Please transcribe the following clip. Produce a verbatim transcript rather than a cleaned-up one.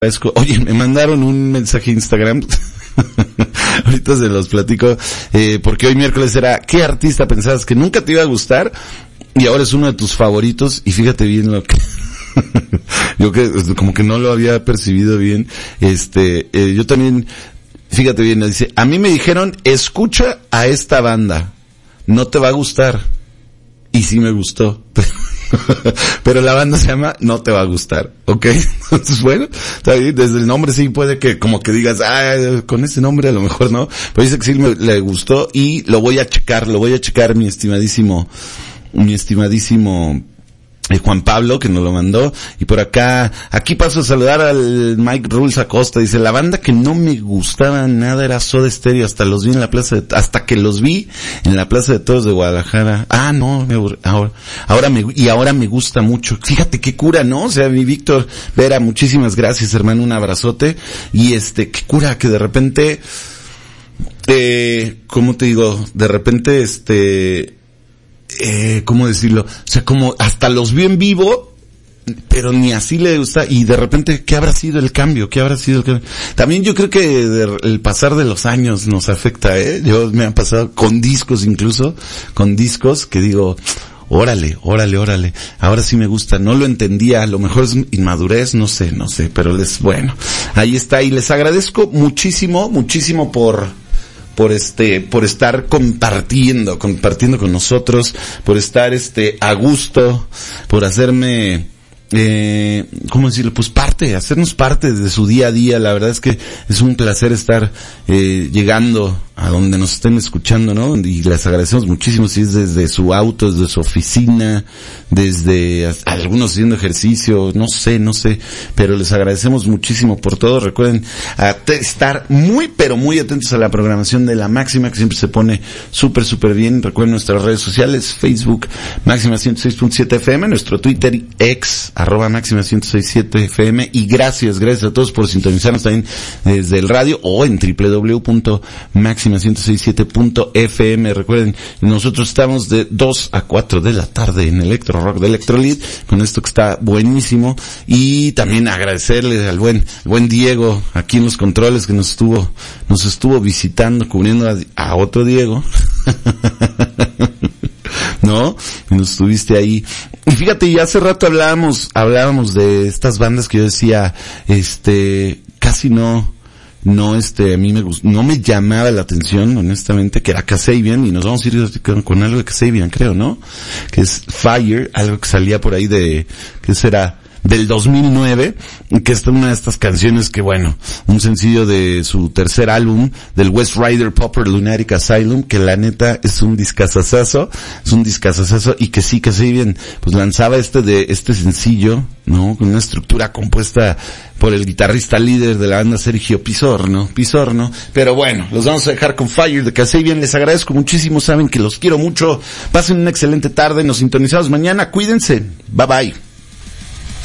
Oye, me mandaron un mensaje a Instagram. Ahorita se los platico, eh, porque hoy miércoles era, ¿qué artista pensabas que nunca te iba a gustar? Y ahora es uno de tus favoritos, y fíjate bien lo que, yo que, como que no lo había percibido bien, este, eh, yo también, fíjate bien, dice, a mí me dijeron, escucha a esta banda, no te va a gustar. Y sí me gustó. Pero la banda se llama No Te Va a Gustar, ¿ok? Entonces, bueno, está bien, desde el nombre sí puede que como que digas, ah, con ese nombre a lo mejor no, pero dice que sí me, le gustó y lo voy a checar, lo voy a checar, mi estimadísimo, mi estimadísimo eh, Juan Pablo, que nos lo mandó. Y por acá, aquí paso a saludar al Mike Rules Acosta, dice, la banda que no me gustaba nada era Soda Stereo, hasta los vi en la plaza de, hasta que los vi en la Plaza de Toros de Guadalajara. Ah, no, me aburrí. ahora, ahora me, y ahora me gusta mucho. Fíjate qué cura, ¿no? O sea, mi Víctor Vera, muchísimas gracias, hermano, un abrazote. Y este, qué cura que de repente, eh, ¿cómo te digo? De repente, este, eh, ¿cómo decirlo? O sea, como hasta los vi en vivo, pero ni así le gusta, y de repente, ¿qué habrá sido el cambio? ¿Qué habrá sido el cambio? También yo creo que de, el pasar de los años nos afecta, ¿eh? Yo me han pasado con discos incluso, con discos que digo, órale, órale, órale, ahora sí me gusta, no lo entendía, a lo mejor es inmadurez, no sé, no sé, pero les, bueno, ahí está, y les agradezco muchísimo, muchísimo por, por este, por estar compartiendo, compartiendo con nosotros, por estar este, a gusto, por hacerme, eh, ¿cómo decirlo? Pues parte, hacernos parte de su día a día. La verdad es que es un placer estar, eh, llegando a donde nos estén escuchando, ¿no? Y les agradecemos muchísimo si es desde su auto, desde su oficina, desde algunos haciendo ejercicio, no sé, no sé, pero les agradecemos muchísimo por todo. Recuerden a estar muy, pero muy atentos a la programación de La Máxima, que siempre se pone súper, súper bien. Recuerden nuestras redes sociales, Facebook, Máxima ciento seis punto siete F M, nuestro Twitter, ex, arroba Máxima ciento seis punto siete F M, y gracias, gracias a todos por sintonizarnos también desde el radio o en doble u doble u doble u punto máxima ciento seis punto siete punto F M. Recuerden, nosotros estamos de dos a cuatro de la tarde en Electro Rock de Electrolit, con esto que está buenísimo, y también agradecerle al buen, buen Diego aquí en los controles, que nos estuvo, nos estuvo visitando, cubriendo a, a otro Diego. ¿No? Nos estuviste ahí. Y fíjate, ya hace rato hablábamos, hablábamos de estas bandas que yo decía, este, casi no, no este, a mí me gustó, no me llamaba la atención, honestamente, que era Kasabian, y nos vamos a ir con, con algo de Kasabian, creo, ¿no? Que es Fire, algo que salía por ahí de, ¿qué será? Del dos mil nueve, que es una de estas canciones que, bueno, un sencillo de su tercer álbum, del West Rider Popper Lunatic Asylum, que la neta es un discazazazo, es un discazazazo, y que sí, que sí bien, pues lanzaba este de, este sencillo, ¿no? Con una estructura compuesta por el guitarrista líder de la banda, Sergio Pisorno, Pisorno, pero bueno, los vamos a dejar con Fire de Kasabian. Les agradezco muchísimo, saben que los quiero mucho, pasen una excelente tarde, nos sintonizamos mañana, cuídense, bye bye.